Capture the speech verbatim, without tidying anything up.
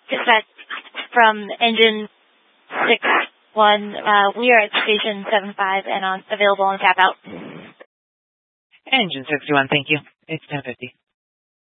dispatch from engine six one. Uh, we are at station seven five and on available on tap out. Engine sixty-one, thank you. It's ten fifty.